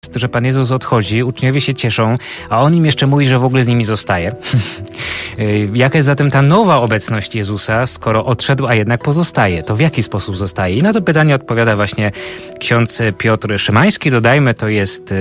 że Pan Jezus odchodzi, uczniowie się cieszą, a on im jeszcze mówi, że w ogóle z nimi zostaje. Jaka jest zatem ta nowa obecność Jezusa, skoro odszedł, a jednak pozostaje? To w jaki sposób zostaje? I na to pytanie odpowiada właśnie ksiądz Piotr Szymański. Dodajmy, to jest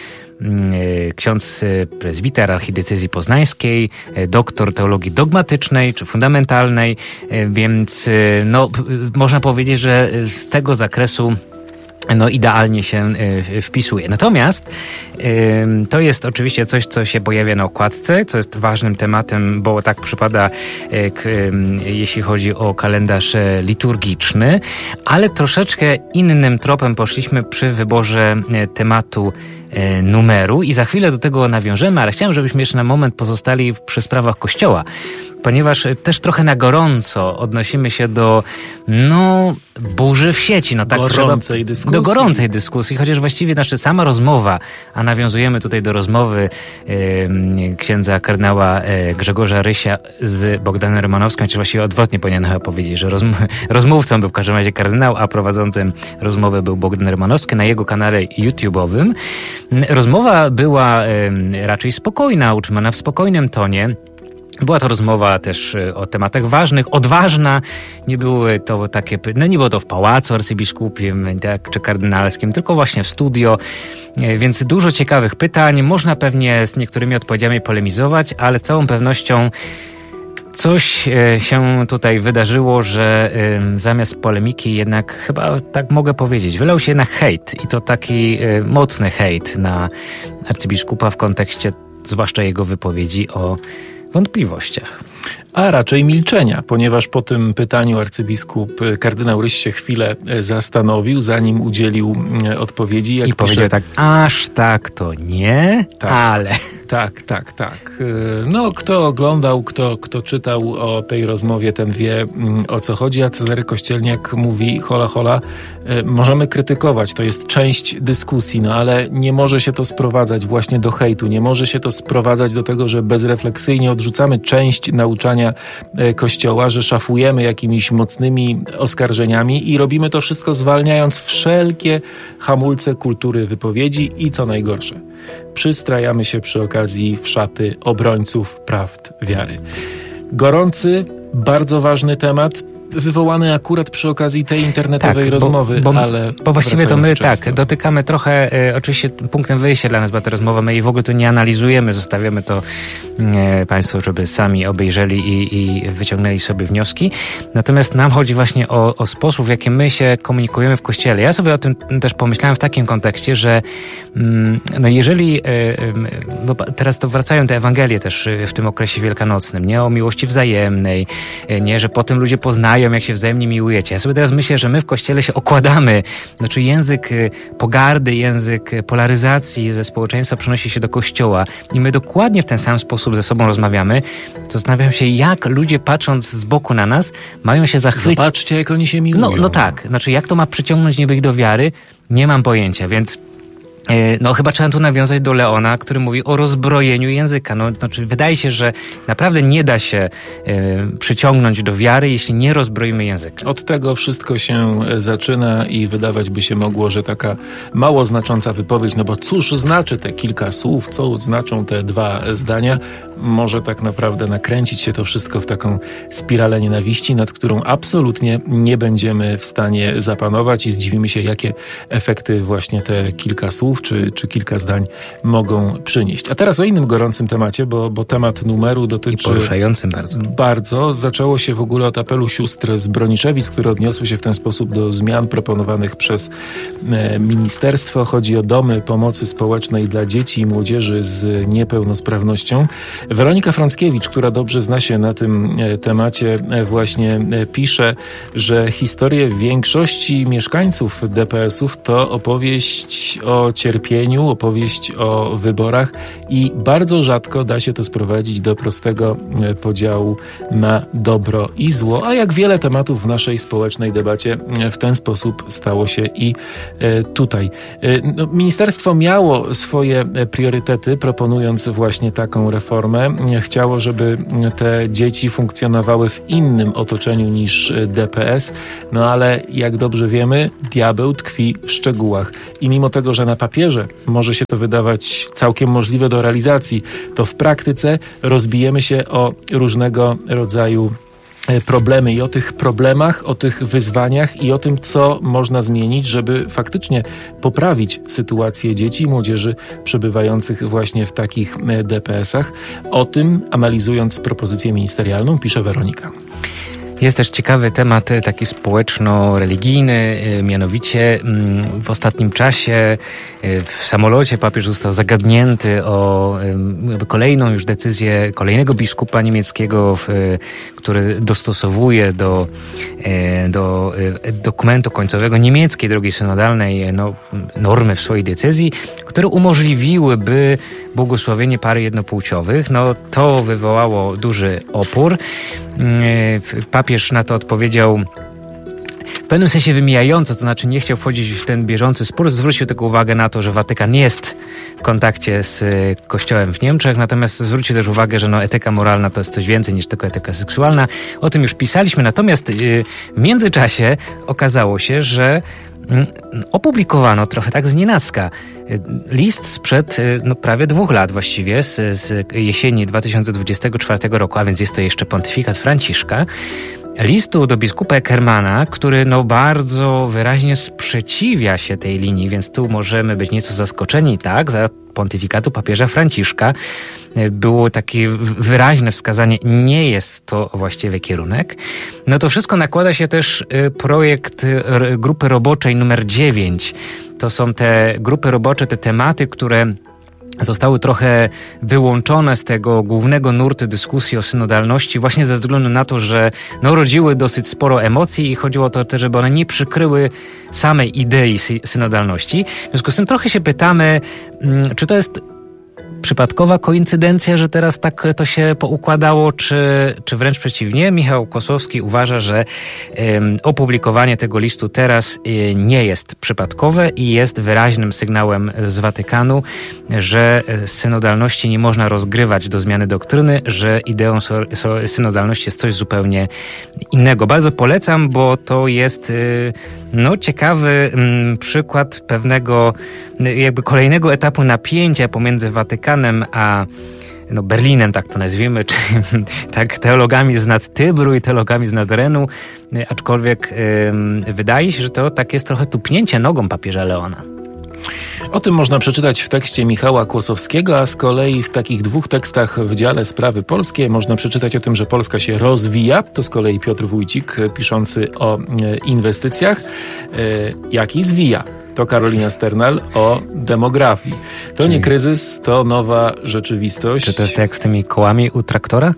ksiądz prezbiter archidiecezji poznańskiej, doktor teologii dogmatycznej czy fundamentalnej, więc można powiedzieć, że z tego zakresu idealnie się wpisuje. Natomiast to jest oczywiście coś, co się pojawia na okładce, co jest ważnym tematem, bo tak przypada, jeśli chodzi o kalendarz liturgiczny, ale troszeczkę innym tropem poszliśmy przy wyborze tematu numeru i za chwilę do tego nawiążemy, ale chciałem, żebyśmy jeszcze na moment pozostali przy sprawach Kościoła, ponieważ też trochę na gorąco odnosimy się do burzy w sieci. Do gorącej dyskusji, chociaż właściwie sama rozmowa, a nawiązujemy tutaj do rozmowy księdza kardynała Grzegorza Rysia z Bogdanem Rymanowskim, chociaż właściwie odwrotnie powinienem chyba powiedzieć, że rozmówcą był w każdym razie kardynał, a prowadzącym rozmowę był Bogdan Rymanowski na jego kanale YouTube'owym. Rozmowa była raczej spokojna, utrzymana w spokojnym tonie. Była to rozmowa też o tematach ważnych, odważna. Nie było to w pałacu arcybiskupim czy kardynalskim, tylko właśnie w studio. Więc dużo ciekawych pytań. Można pewnie z niektórymi odpowiedziami polemizować, ale z całą pewnością coś się tutaj wydarzyło, że zamiast polemiki jednak, chyba tak mogę powiedzieć, wylał się jednak hejt. I to taki mocny hejt na arcybiskupa w kontekście zwłaszcza jego wypowiedzi o wątpliwościach. A raczej milczenia, ponieważ po tym pytaniu arcybiskup kardynał Ryś się chwilę zastanowił, zanim udzielił odpowiedzi. I powiedział tak, aż tak to nie, ale... Tak. Kto oglądał, kto czytał o tej rozmowie, ten wie, o co chodzi, a Cezary Kościelniak mówi, hola, możemy krytykować, to jest część dyskusji, ale nie może się to sprowadzać właśnie do hejtu, nie może się to sprowadzać do tego, że bezrefleksyjnie odrzucamy część nauczania Kościoła, że szafujemy jakimiś mocnymi oskarżeniami i robimy to wszystko zwalniając wszelkie hamulce kultury wypowiedzi i co najgorsze, przystrajamy się przy okazji w szaty obrońców prawd wiary. Gorący, bardzo ważny temat, wywołany akurat przy okazji tej internetowej rozmowy, bo właściwie to my dotykamy trochę, oczywiście punktem wyjścia dla nas była ta rozmowa, my jej w ogóle tu nie analizujemy, zostawiamy to Państwu, żeby sami obejrzeli i wyciągnęli sobie wnioski. Natomiast nam chodzi właśnie o sposób, w jaki my się komunikujemy w Kościele. Ja sobie o tym też pomyślałem w takim kontekście, że jeżeli, bo teraz to wracają te Ewangelie też w tym okresie wielkanocnym, nie? O miłości wzajemnej, nie? Że potem ludzie poznają, jak się wzajemnie miłujecie. Ja sobie teraz myślę, że my w Kościele się okładamy. Znaczy język pogardy, język polaryzacji ze społeczeństwa przenosi się do Kościoła i my dokładnie w ten sam sposób ze sobą rozmawiamy. To zastanawiam się, jak ludzie patrząc z boku na nas mają się zachwycić. Zobaczcie, jak oni się miłują. No tak. Znaczy jak to ma przyciągnąć niby ich do wiary? Nie mam pojęcia, więc chyba trzeba tu nawiązać do Leona, który mówi o rozbrojeniu języka. Wydaje się, że naprawdę nie da się przyciągnąć do wiary, jeśli nie rozbroimy języka. Od tego wszystko się zaczyna i wydawać by się mogło, że taka mało znacząca wypowiedź, bo cóż znaczy te kilka słów, co znaczą te dwa zdania, może tak naprawdę nakręcić się to wszystko w taką spiralę nienawiści, nad którą absolutnie nie będziemy w stanie zapanować i zdziwimy się, jakie efekty właśnie te kilka słów czy kilka zdań mogą przynieść. A teraz o innym gorącym temacie, bo temat numeru dotyczy... I poruszającym bardzo. Bardzo. Zaczęło się w ogóle od apelu sióstr z Broniszewic, które odniosły się w ten sposób do zmian proponowanych przez ministerstwo. Chodzi o domy pomocy społecznej dla dzieci i młodzieży z niepełnosprawnością. Weronika Frąckiewicz, która dobrze zna się na tym temacie, właśnie pisze, że historie większości mieszkańców DPS-ów to opowieść o cierpieniu, opowieść o wyborach i bardzo rzadko da się to sprowadzić do prostego podziału na dobro i zło, a jak wiele tematów w naszej społecznej debacie w ten sposób stało się i tutaj. Ministerstwo miało swoje priorytety, proponując właśnie taką reformę. Chciało, żeby te dzieci funkcjonowały w innym otoczeniu niż DPS, ale jak dobrze wiemy, diabeł tkwi w szczegółach. I mimo tego, że na papierze papierze może się to wydawać całkiem możliwe do realizacji, to w praktyce rozbijemy się o różnego rodzaju problemy i o tych problemach, o tych wyzwaniach i o tym, co można zmienić, żeby faktycznie poprawić sytuację dzieci i młodzieży przebywających właśnie w takich DPS-ach. O tym, analizując propozycję ministerialną, pisze Weronika. Jest też ciekawy temat taki społeczno-religijny, mianowicie w ostatnim czasie w samolocie papież został zagadnięty o kolejną już decyzję kolejnego biskupa niemieckiego, który dostosowuje do dokumentu końcowego niemieckiej drogi synodalnej normy w swojej decyzji, które umożliwiłyby błogosławienie pary jednopłciowych. To wywołało duży opór. Papież na to odpowiedział w pewnym sensie wymijająco, to znaczy nie chciał wchodzić w ten bieżący spór, zwrócił tylko uwagę na to, że Watykan jest w kontakcie z Kościołem w Niemczech, natomiast zwrócił też uwagę, że etyka moralna to jest coś więcej niż tylko etyka seksualna. O tym już pisaliśmy, natomiast w międzyczasie okazało się, że opublikowano trochę tak znienacka list sprzed prawie 2 lat właściwie, z jesieni 2024 roku, a więc jest to jeszcze pontyfikat Franciszka, listu do biskupa Eckermana, który bardzo wyraźnie sprzeciwia się tej linii, więc tu możemy być nieco zaskoczeni, tak, za pontyfikatu papieża Franciszka było takie wyraźne wskazanie, nie jest to właściwy kierunek. To wszystko nakłada się też projekt grupy roboczej numer 9. To są te grupy robocze, te tematy, które zostały trochę wyłączone z tego głównego nurtu dyskusji o synodalności właśnie ze względu na to, że rodziły dosyć sporo emocji i chodziło o to też, żeby one nie przykryły samej idei synodalności. W związku z tym trochę się pytamy, czy to jest przypadkowa koincydencja, że teraz tak to się poukładało, czy wręcz przeciwnie? Michał Kosowski uważa, że opublikowanie tego listu teraz nie jest przypadkowe i jest wyraźnym sygnałem z Watykanu, że synodalności nie można rozgrywać do zmiany doktryny, że ideą synodalności jest coś zupełnie innego. Bardzo polecam, bo to jest ciekawy przykład pewnego jakby kolejnego etapu napięcia pomiędzy Watykanem a Berlinem, tak to nazwijmy, czy tak teologami z nad Tybru i teologami z nad Renu, aczkolwiek wydaje się, że to tak jest trochę tupnięcie nogą papieża Leona. O tym można przeczytać w tekście Michała Kłosowskiego, a z kolei w takich 2 tekstach w dziale Sprawy Polskie można przeczytać o tym, że Polska się rozwija. To z kolei Piotr Wójcik piszący o inwestycjach, jak i zwija. To Karolina Sternal o demografii. To nie kryzys, to nowa rzeczywistość. Czy to jest jak z tymi kołami u traktora?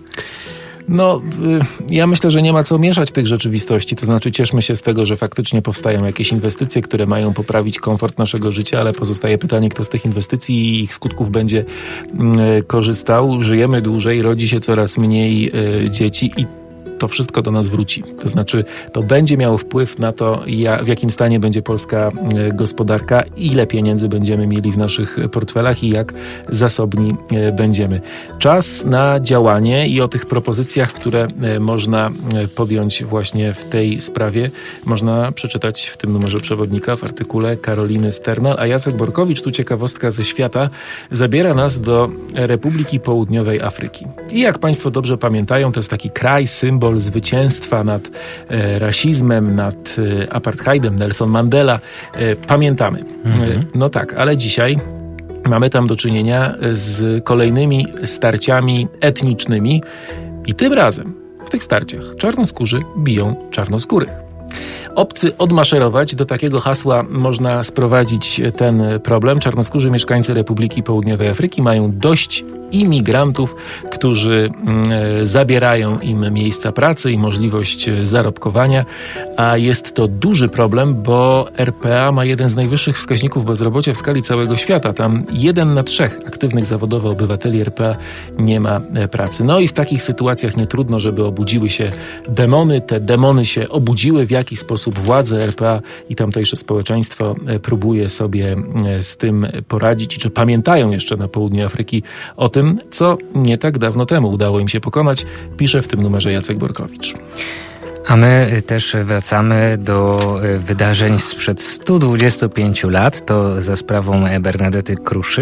Ja myślę, że nie ma co mieszać tych rzeczywistości. To znaczy cieszmy się z tego, że faktycznie powstają jakieś inwestycje, które mają poprawić komfort naszego życia, ale pozostaje pytanie, kto z tych inwestycji i ich skutków będzie korzystał. Żyjemy dłużej, rodzi się coraz mniej dzieci i to wszystko do nas wróci. To znaczy, to będzie miało wpływ na to, w jakim stanie będzie polska gospodarka, ile pieniędzy będziemy mieli w naszych portfelach i jak zasobni będziemy. Czas na działanie i o tych propozycjach, które można podjąć właśnie w tej sprawie, można przeczytać w tym numerze przewodnika w artykule Karoliny Sternal, a Jacek Borkowicz, tu ciekawostka ze świata, zabiera nas do Republiki Południowej Afryki. I jak Państwo dobrze pamiętają, to jest taki kraj, symbol zwycięstwa nad rasizmem, nad apartheidem, Nelson Mandela. Pamiętamy. No tak, ale dzisiaj mamy tam do czynienia z kolejnymi starciami etnicznymi i tym razem w tych starciach czarnoskórzy biją czarnoskórych. Obcy odmaszerować, do takiego hasła można sprowadzić ten problem. Czarnoskórzy mieszkańcy Republiki Południowej Afryki mają dość imigrantów, którzy zabierają im miejsca pracy i możliwość zarobkowania, a jest to duży problem, bo RPA ma jeden z najwyższych wskaźników bezrobocia w skali całego świata. Tam 1 na 3 aktywnych zawodowo obywateli RPA nie ma pracy. No i w takich sytuacjach nie trudno, żeby obudziły się demony. Te demony się obudziły, w jaki sposób władze RPA i tamtejsze społeczeństwo próbuje sobie z tym poradzić i czy pamiętają jeszcze na południu Afryki o tym, co nie tak dawno temu udało im się pokonać, pisze w tym numerze Jacek Borkowicz. A my też wracamy do wydarzeń sprzed 125 lat, to za sprawą Bernadety Kruszyk,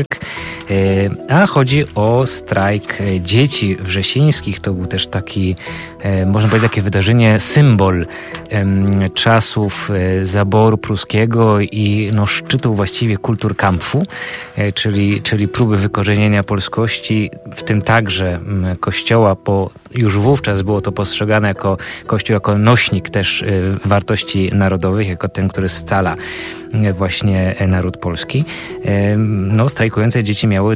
a chodzi o strajk dzieci wrzesińskich. To był też taki, można powiedzieć, takie wydarzenie, symbol czasów zaboru pruskiego i szczytu właściwie Kulturkampfu, czyli próby wykorzenienia polskości, w tym także Kościoła, bo już wówczas było to postrzegane jako Kościół, jako nośnik też wartości narodowych, jako ten, który scala właśnie naród polski. Strajkujące dzieci miały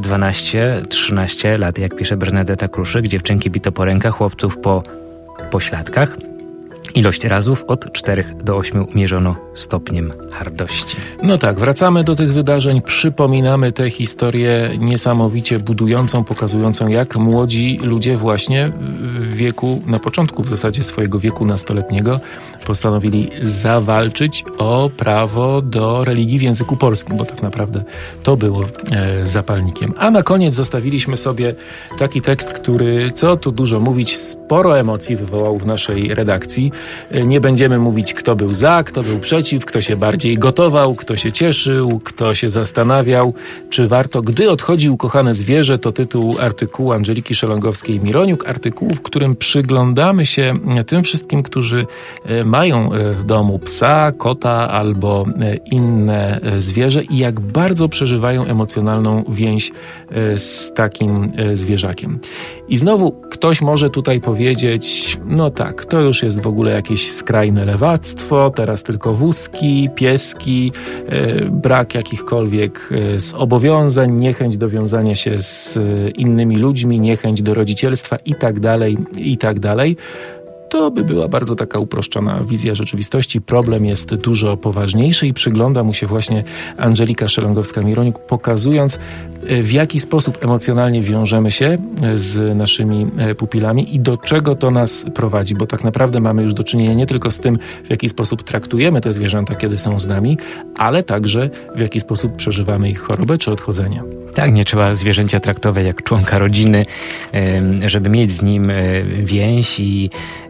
12-13 lat, jak pisze Bernadeta Kruszyk. Dziewczynki bito po rękach, chłopców po pośladkach. Ilość razów od 4 do 8 mierzono stopniem hardości. No tak, wracamy do tych wydarzeń, przypominamy tę historię niesamowicie budującą, pokazującą, jak młodzi ludzie właśnie w wieku, na początku w zasadzie swojego wieku nastoletniego, postanowili zawalczyć o prawo do religii w języku polskim, bo tak naprawdę to było zapalnikiem. A na koniec zostawiliśmy sobie taki tekst, który, co tu dużo mówić, sporo emocji wywołał w naszej redakcji. Nie będziemy mówić, kto był za, kto był przeciw, kto się bardziej gotował, kto się cieszył, kto się zastanawiał, czy warto. Gdy odchodzi ukochane zwierzę, to tytuł artykułu Andżeliki Szelongowskiej-Mironiuk, artykułu, w którym przyglądamy się tym wszystkim, którzy mają w domu psa, kota albo inne zwierzę i jak bardzo przeżywają emocjonalną więź z takim zwierzakiem. I znowu ktoś może tutaj powiedzieć, no tak, to już jest w ogóle jakieś skrajne lewactwo, teraz tylko wózki, pieski, brak jakichkolwiek zobowiązań, niechęć do wiązania się z innymi ludźmi, niechęć do rodzicielstwa i tak dalej, i tak dalej. To by była bardzo taka uproszczona wizja rzeczywistości. Problem jest dużo poważniejszy i przygląda mu się właśnie Andżelika Szelongowska-Mironiuk, pokazując, w jaki sposób emocjonalnie wiążemy się z naszymi pupilami i do czego to nas prowadzi, bo tak naprawdę mamy już do czynienia nie tylko z tym, w jaki sposób traktujemy te zwierzęta, kiedy są z nami, ale także w jaki sposób przeżywamy ich chorobę czy odchodzenie. Tak, nie trzeba zwierzęcia traktować jak członka rodziny, żeby mieć z nim więź i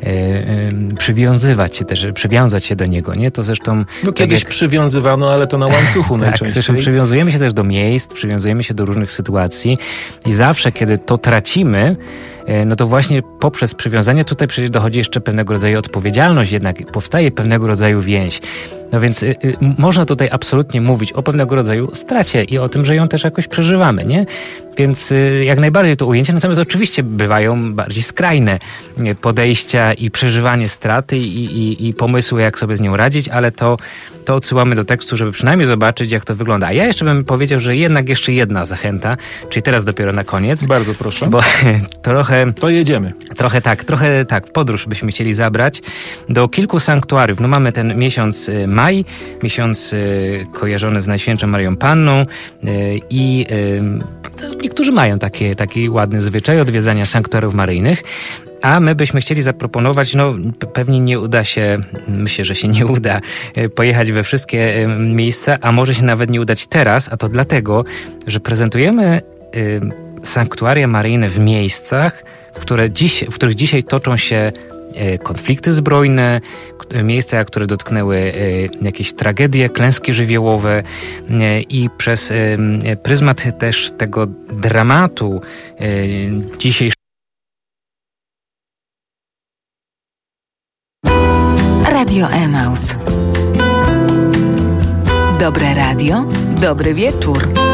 przywiązać się do niego, nie? To zresztą... No kiedyś przywiązywano, ale to na łańcuchu najczęściej. Tak, zresztą przywiązujemy się też do miejsc, przywiązujemy się do różnych sytuacji i zawsze, kiedy to tracimy, no to właśnie poprzez przywiązanie tutaj przecież dochodzi jeszcze pewnego rodzaju odpowiedzialność, jednak powstaje pewnego rodzaju więź. No więc można tutaj absolutnie mówić o pewnego rodzaju stracie i o tym, że ją też jakoś przeżywamy, nie? Więc jak najbardziej to ujęcie, natomiast oczywiście bywają bardziej skrajne podejścia i przeżywanie straty i pomysły, jak sobie z nią radzić, ale to odsyłamy do tekstu, żeby przynajmniej zobaczyć, jak to wygląda. A ja jeszcze bym powiedział, że jednak jeszcze jedna zachęta, czyli teraz dopiero na koniec. Bardzo proszę. Bo trochę... To jedziemy. Trochę tak, w podróż byśmy chcieli zabrać do kilku sanktuariów. No mamy ten miesiąc maj, miesiąc kojarzony z Najświętszą Maryją Panną i niektórzy mają taki ładny zwyczaj odwiedzania sanktuariów maryjnych. A my byśmy chcieli zaproponować, pewnie nie uda się, myślę, że się nie uda pojechać we wszystkie miejsca, a może się nawet nie udać teraz, a to dlatego, że prezentujemy sanktuaria maryjne w miejscach, w których dzisiaj toczą się konflikty zbrojne, miejsca, które dotknęły jakieś tragedie, klęski żywiołowe i przez pryzmat też tego dramatu dzisiejszego. Radio Emaus. Dobre radio, dobry wieczór.